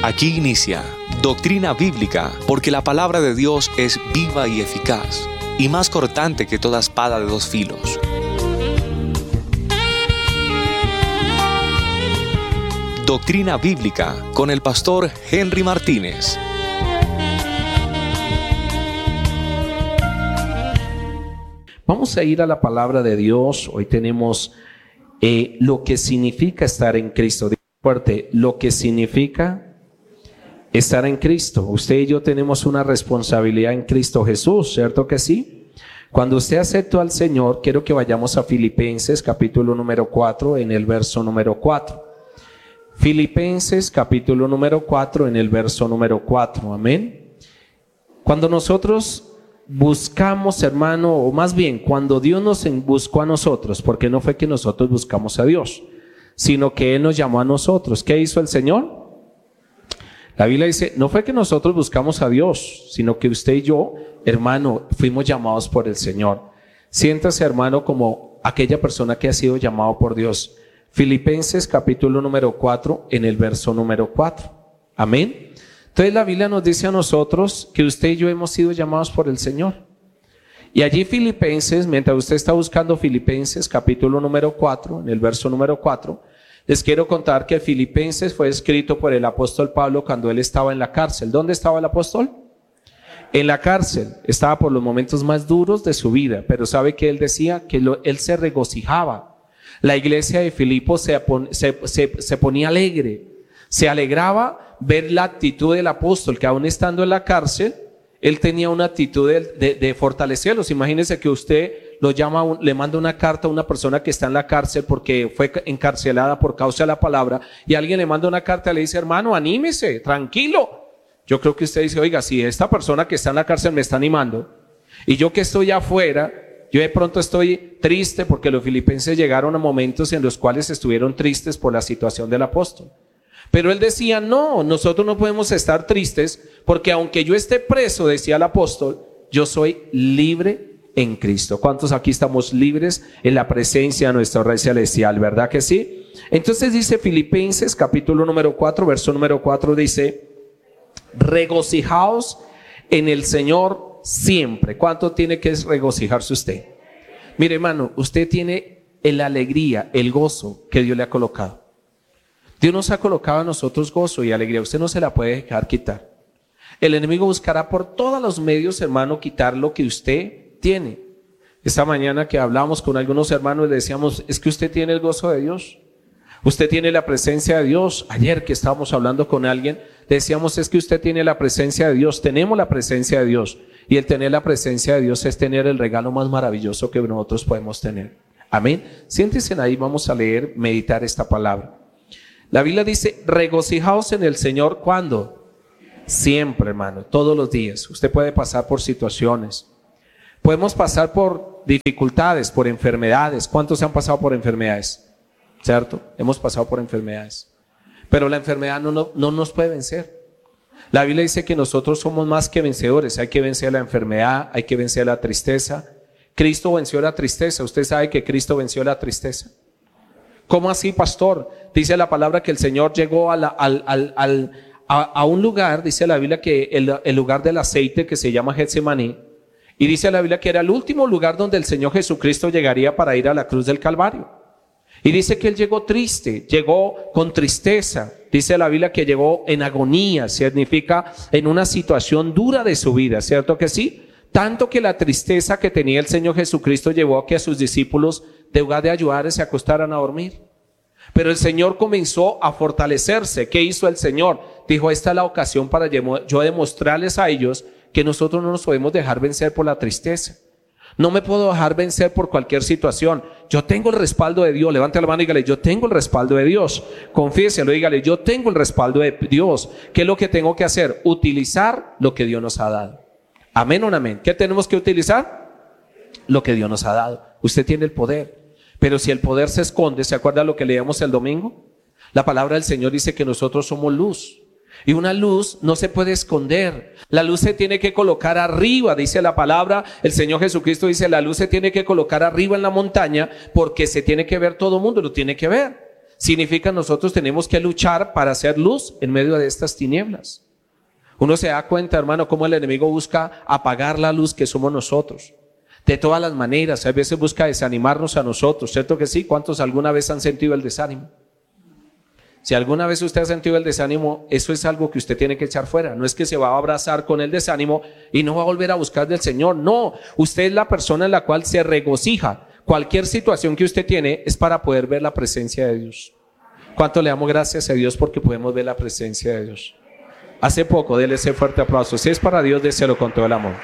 Aquí inicia Doctrina Bíblica, porque la palabra de Dios es viva y eficaz, y más cortante que toda espada de dos filos. Doctrina Bíblica con el pastor Henry Martínez. Vamos a ir a la palabra de Dios. Hoy tenemos lo que significa estar en Cristo. Digo fuerte, lo que significa estar en Cristo. Usted y yo tenemos una responsabilidad en Cristo Jesús, ¿cierto que sí? Cuando usted aceptó al Señor, quiero que vayamos a Filipenses capítulo número 4 en el verso número 4. Filipenses capítulo número 4 en el verso número 4, amén. Cuando nosotros buscamos, hermano, o más bien cuando Dios nos buscó a nosotros, porque no fue que nosotros buscamos a Dios, sino que Él nos llamó a nosotros. ¿Qué hizo el Señor? La Biblia dice, no fue que nosotros buscamos a Dios, sino que usted y yo, hermano, fuimos llamados por el Señor. Siéntase, hermano, como aquella persona que ha sido llamado por Dios. Filipenses capítulo número 4 en el verso número 4. Amén. Entonces la Biblia nos dice a nosotros que usted y yo hemos sido llamados por el Señor. Y allí Filipenses, mientras usted está buscando Filipenses capítulo número 4, en el verso número 4, les quiero contar que Filipenses fue escrito por el apóstol Pablo cuando él estaba en la cárcel. ¿Dónde estaba el apóstol? En la cárcel. Estaba por los momentos más duros de su vida, pero ¿sabe qué él decía? Que él se regocijaba. La iglesia de Filipo se ponía alegre, se alegraba ver la actitud del apóstol, que aún estando en la cárcel, él tenía una actitud de fortalecerlos. Imagínense que usted le manda una carta a una persona que está en la cárcel porque fue encarcelada por causa de la palabra, y alguien le manda una carta y le dice, hermano, anímese, tranquilo. Yo creo que usted dice, oiga, si esta persona que está en la cárcel me está animando, y yo que estoy afuera, yo de pronto estoy triste, porque los filipenses llegaron a momentos en los cuales estuvieron tristes por la situación del apóstol. Pero él decía, no, nosotros no podemos estar tristes, porque aunque yo esté preso, decía el apóstol, yo soy libre en Cristo. ¿Cuántos aquí estamos libres en la presencia de nuestro Rey Celestial? ¿Verdad que sí? Entonces dice Filipenses capítulo número 4, verso número 4, dice, regocijaos en el Señor siempre. ¿Cuánto tiene que regocijarse usted? Mire, hermano, usted tiene la alegría, el gozo que Dios le ha colocado. Dios nos ha colocado a nosotros gozo y alegría. Usted no se la puede dejar quitar. El enemigo buscará por todos los medios, hermano, quitar lo que usted tiene. Esta mañana que hablamos con algunos hermanos, le decíamos, es que usted tiene el gozo de Dios. Usted tiene la presencia de Dios. Ayer que estábamos hablando con alguien, le decíamos, es que usted tiene la presencia de Dios. Tenemos la presencia de Dios. Y el tener la presencia de Dios es tener el regalo más maravilloso que nosotros podemos tener. Amén. Siéntense ahí, vamos a leer, meditar esta palabra. La Biblia dice, regocijaos en el Señor, ¿cuándo? Siempre, hermano, todos los días. Usted puede pasar por situaciones. Podemos pasar por dificultades, por enfermedades. ¿Cuántos se han pasado por enfermedades? ¿Cierto? Hemos pasado por enfermedades. Pero la enfermedad no nos puede vencer. La Biblia dice que nosotros somos más que vencedores. Hay que vencer la enfermedad, hay que vencer la tristeza. Cristo venció la tristeza. Usted sabe que Cristo venció la tristeza. ¿Cómo así, pastor? Dice la palabra que el Señor llegó a un lugar, dice la Biblia que el lugar del aceite que se llama Getsemaní, y dice la Biblia que era el último lugar donde el Señor Jesucristo llegaría para ir a la cruz del Calvario. Y dice que Él llegó triste, llegó con tristeza. Dice la Biblia que llegó en agonía, significa en una situación dura de su vida, ¿cierto que sí? Tanto que la tristeza que tenía el Señor Jesucristo llevó a que a sus discípulos, de lugar de ayudarles, se acostaran a dormir. Pero el Señor comenzó a fortalecerse. ¿Qué hizo el Señor? Dijo, esta es la ocasión para yo demostrarles a ellos que nosotros no nos podemos dejar vencer por la tristeza. No me puedo dejar vencer por cualquier situación. Yo tengo el respaldo de Dios. Levante la mano y dígale, yo tengo el respaldo de Dios. Confiéselo, dígale, yo tengo el respaldo de Dios. ¿Qué es lo que tengo que hacer? Utilizar lo que Dios nos ha dado. Amén o no amén. ¿Qué tenemos que utilizar? Lo que Dios nos ha dado. Usted tiene el poder. Pero si el poder se esconde, ¿se acuerda lo que leíamos el domingo? La palabra del Señor dice que nosotros somos luz. Y una luz no se puede esconder. La luz se tiene que colocar arriba, dice la palabra. El Señor Jesucristo dice, la luz se tiene que colocar arriba en la montaña, porque se tiene que ver, todo el mundo lo tiene que ver. significa nosotros tenemos que luchar para hacer luz en medio de estas tinieblas. Uno se da cuenta, hermano, cómo el enemigo busca apagar la luz que somos nosotros. De todas las maneras, a veces busca desanimarnos a nosotros, ¿cierto que sí? ¿Cuántos alguna vez han sentido el desánimo? Si alguna vez usted ha sentido el desánimo, eso es algo que usted tiene que echar fuera. No es que se va a abrazar con el desánimo y no va a volver a buscar del Señor. No, usted es la persona en la cual se regocija. Cualquier situación que usted tiene es para poder ver la presencia de Dios. ¿Cuánto le damos gracias a Dios porque podemos ver la presencia de Dios? Hace poco, déle ese fuerte aplauso. Si es para Dios, déselo con todo el amor.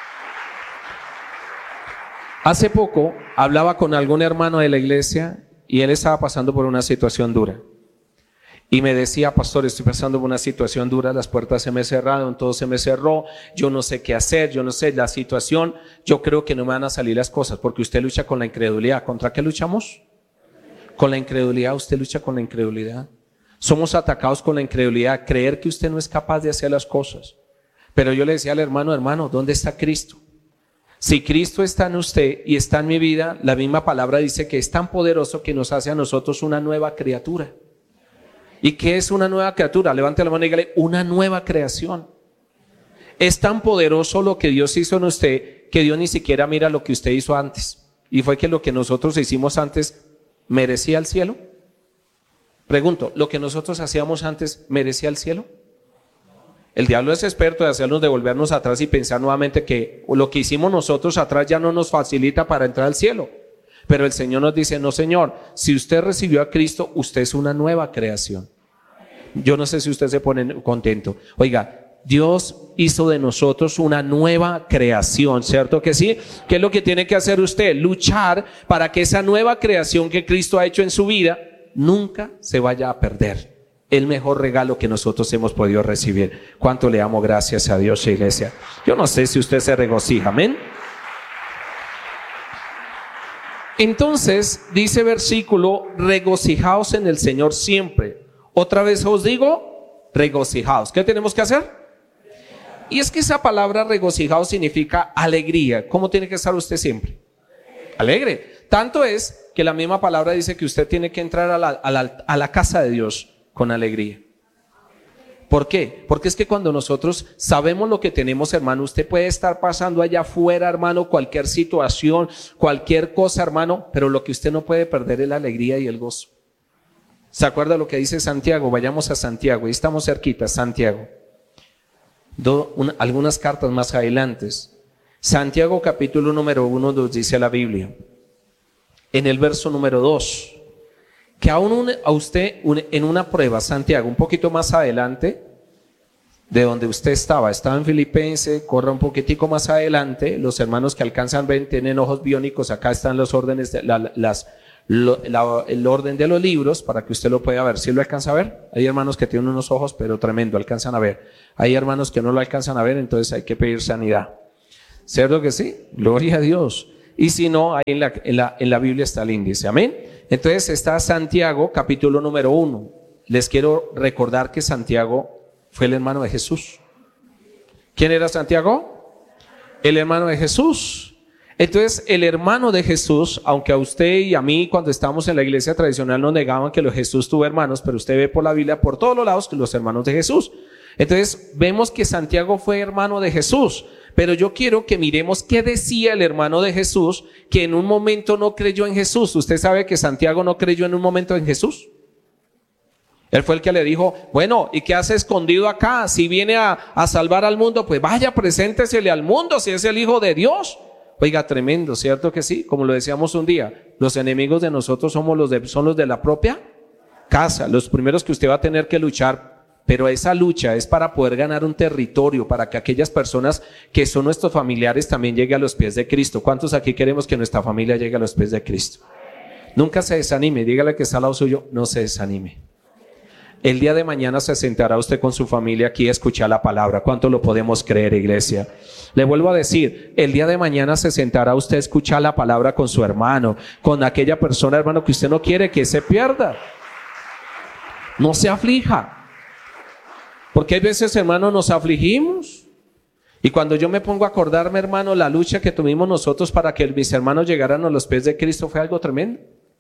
Hace poco hablaba con algún hermano de la iglesia y él estaba pasando por una situación dura. Y me decía, pastor, estoy pasando por una situación dura, las puertas se me cerraron, todo se me cerró, yo no sé qué hacer, yo no sé la situación, yo creo que no me van a salir las cosas, porque usted lucha con la incredulidad. ¿Contra qué luchamos? Con la incredulidad, usted lucha con la incredulidad. Somos atacados con la incredulidad, creer que usted no es capaz de hacer las cosas. Pero yo le decía al hermano, ¿dónde está Cristo? Si Cristo está en usted y está en mi vida, la misma palabra dice que es tan poderoso que nos hace a nosotros una nueva criatura. ¿Y qué es una nueva criatura? Levante la mano y dígale, una nueva creación. Es tan poderoso lo que Dios hizo en usted que Dios ni siquiera mira lo que usted hizo antes. Y fue que lo que nosotros hicimos antes merecía el cielo. Pregunto, ¿lo que nosotros hacíamos antes merecía el cielo? El diablo es experto de hacernos devolvernos atrás y pensar nuevamente que lo que hicimos nosotros atrás ya no nos facilita para entrar al cielo. Pero el Señor nos dice, no Señor, si usted recibió a Cristo, usted es una nueva creación. Yo no sé si usted se pone contento. Oiga, Dios hizo de nosotros una nueva creación, ¿cierto que sí? ¿Qué es lo que tiene que hacer usted? Luchar para que esa nueva creación que Cristo ha hecho en su vida nunca se vaya a perder. El mejor regalo que nosotros hemos podido recibir. ¿Cuánto le damos gracias a Dios, iglesia? Yo no sé si usted se regocija, amén. Entonces, dice versículo, regocijaos en el Señor siempre. Otra vez os digo, regocijaos. ¿Qué tenemos que hacer? Y es que esa palabra regocijaos significa alegría. ¿Cómo tiene que estar usted siempre? Alegre. Tanto es que la misma palabra dice que usted tiene que entrar a la casa de Dios con alegría. ¿Por qué? Porque es que cuando nosotros sabemos lo que tenemos, hermano, usted puede estar pasando allá afuera, hermano, cualquier situación, cualquier cosa, hermano, pero lo que usted no puede perder es la alegría y el gozo. ¿Se acuerda lo que dice Santiago? Vayamos a Santiago, ahí estamos cerquita, Santiago. Algunas cartas más adelante. Santiago capítulo número 1 nos dice la Biblia, en el verso número 2, que aún a usted en una prueba, Santiago, un poquito más adelante de donde usted estaba en Filipenses, corra un poquitico más adelante, los hermanos que alcanzan ven tienen ojos biónicos, acá están los órdenes, el orden de los libros para que usted lo pueda ver. ¿Sí lo alcanza a ver? Hay hermanos que tienen unos ojos pero tremendo, alcanzan a ver. Hay hermanos que no lo alcanzan a ver, entonces hay que pedir sanidad. ¿Cierto que sí? Gloria a Dios. Y si no, ahí en la Biblia está el índice, amén. Entonces está Santiago capítulo número 1. Les quiero recordar que Santiago fue el hermano de Jesús. ¿Quién era Santiago? El hermano de Jesús. Entonces el hermano de Jesús, aunque a usted y a mí cuando estábamos en la iglesia tradicional nos negaban que Jesús tuvo hermanos, pero usted ve por la Biblia por todos los lados que los hermanos de Jesús. Entonces vemos que Santiago fue hermano de Jesús, pero yo quiero que miremos qué decía el hermano de Jesús que en un momento no creyó en Jesús. ¿Usted sabe que Santiago no creyó en un momento en Jesús? Él fue el que le dijo, bueno, ¿y qué hace escondido acá? Si viene a salvar al mundo, pues vaya, preséntesele al mundo si es el Hijo de Dios. Oiga, tremendo, ¿cierto que sí? Como lo decíamos un día, los enemigos de nosotros son los de la propia casa, los primeros que usted va a tener que luchar. Pero esa lucha es para poder ganar un territorio, para que aquellas personas que son nuestros familiares también lleguen a los pies de Cristo. ¿Cuántos aquí queremos que nuestra familia llegue a los pies de Cristo? Nunca se desanime, dígale que está al lado suyo, no se desanime. El día de mañana se sentará usted con su familia aquí a escuchar la palabra. ¿Cuánto lo podemos creer, iglesia? Le vuelvo a decir, el día de mañana se sentará usted a escuchar la palabra con su hermano, con aquella persona, hermano, que usted no quiere que se pierda. No se aflija. Porque hay veces, hermano, nos afligimos. Y cuando yo me pongo a acordarme, hermano, la lucha que tuvimos nosotros para que mis hermanos llegaran a los pies de Cristo fue algo tremendo.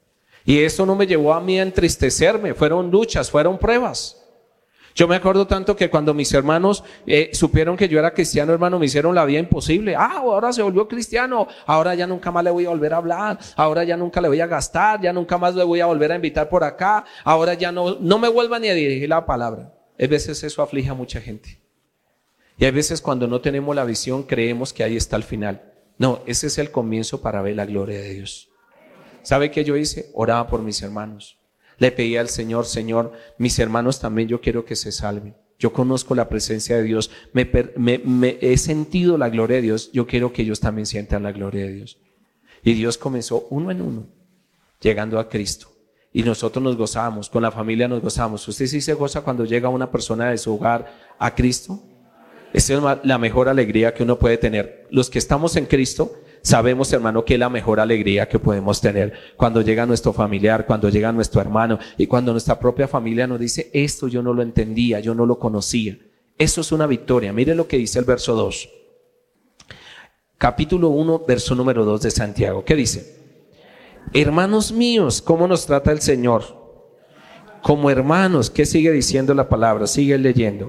Y eso no me llevó a mí a entristecerme, fueron luchas, fueron pruebas. Yo me acuerdo tanto que cuando mis hermanos supieron que yo era cristiano, hermano, me hicieron la vida imposible. Ahora se volvió cristiano, ahora ya nunca más le voy a volver a hablar, ahora ya nunca le voy a gastar, ya nunca más le voy a volver a invitar por acá, ahora ya no me vuelva ni a dirigir la palabra. A veces eso aflige a mucha gente. Y a veces cuando no tenemos la visión creemos que ahí está el final. No, ese es el comienzo para ver la gloria de Dios. ¿Sabe qué yo hice? Oraba por mis hermanos. Le pedí al Señor, Señor, mis hermanos también yo quiero que se salven. Yo conozco la presencia de Dios, he sentido la gloria de Dios, yo quiero que ellos también sientan la gloria de Dios. Y Dios comenzó uno en uno, llegando a Cristo. Y nosotros nos gozábamos, con la familia nos gozábamos. ¿Usted sí se goza cuando llega una persona de su hogar a Cristo? Esa es la mejor alegría que uno puede tener. Los que estamos en Cristo sabemos, hermano, que es la mejor alegría que podemos tener cuando llega nuestro familiar, cuando llega nuestro hermano y cuando nuestra propia familia nos dice, esto yo no lo entendía, yo no lo conocía. Eso es una victoria. Mire lo que dice el verso 2. Capítulo 1, verso número 2 de Santiago. ¿Qué dice? Hermanos míos, ¿cómo nos trata el Señor? Como hermanos. ¿Qué sigue diciendo la palabra? Sigue leyendo.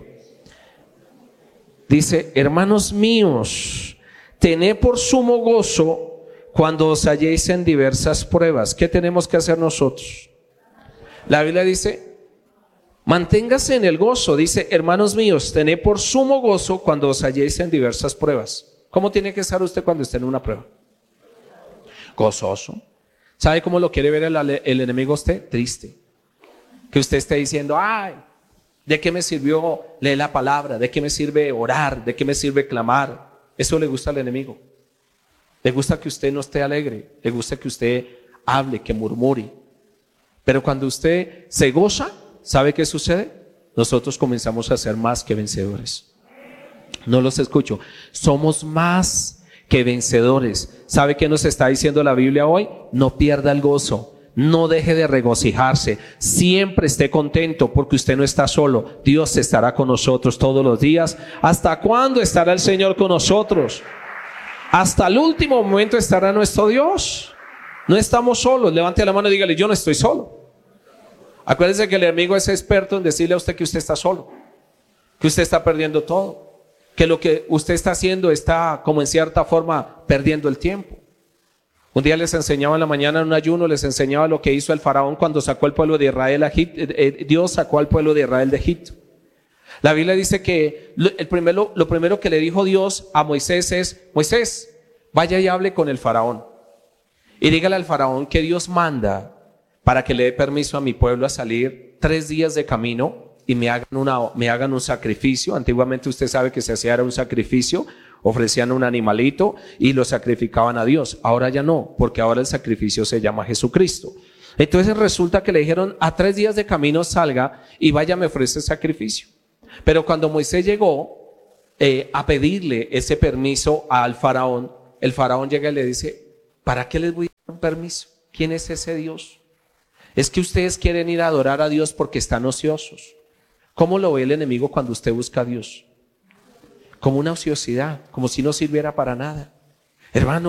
Dice, hermanos míos, tened por sumo gozo cuando os halléis en diversas pruebas. ¿Qué tenemos que hacer nosotros? La Biblia dice, manténgase en el gozo. Dice, hermanos míos, tened por sumo gozo cuando os halléis en diversas pruebas. ¿Cómo tiene que estar usted cuando esté en una prueba? Gozoso. ¿Sabe cómo lo quiere ver el enemigo a usted? Triste. Que usted esté diciendo, ay, ¿de qué me sirvió leer la palabra? ¿De qué me sirve orar? ¿De qué me sirve clamar? Eso le gusta al enemigo. Le gusta que usted no esté alegre. Le gusta que usted hable, que murmure. Pero cuando usted se goza, ¿sabe qué sucede? Nosotros comenzamos a ser más que vencedores. No los escucho. Somos más que vencedores. ¿Sabe qué nos está diciendo la Biblia hoy? No pierda el gozo. No deje de regocijarse, siempre esté contento porque usted no está solo. Dios estará con nosotros todos los días. ¿Hasta cuándo estará el Señor con nosotros? Hasta el último momento estará nuestro Dios. No estamos solos. Levante la mano y dígale, yo no estoy solo. Acuérdese que el enemigo es experto en decirle a usted que usted está solo, que usted está perdiendo todo, que lo que usted está haciendo está como en cierta forma perdiendo el tiempo. Un día les enseñaba en la mañana en un ayuno, les enseñaba lo que hizo el faraón cuando sacó al pueblo de Israel. Dios sacó al pueblo de Israel de Egipto. La Biblia dice que lo primero que le dijo Dios a Moisés es, Moisés, vaya y hable con el faraón. Y dígale al faraón que Dios manda para que le dé permiso a mi pueblo a salir 3 días de camino y me hagan un sacrificio. Antiguamente usted sabe que se hacía un sacrificio. Ofrecían un animalito y lo sacrificaban a Dios. Ahora ya no, porque ahora el sacrificio se llama Jesucristo. Entonces resulta que le dijeron, a 3 días de camino salga y vaya, me ofrece sacrificio. Pero cuando Moisés llegó a pedirle ese permiso al faraón, el faraón llega y le dice, ¿para qué les voy a dar un permiso? ¿Quién es ese Dios? Es que ustedes quieren ir a adorar a Dios porque están ociosos. ¿Cómo lo ve el enemigo cuando usted busca a Dios? Como una ociosidad, como si no sirviera para nada. Hermano,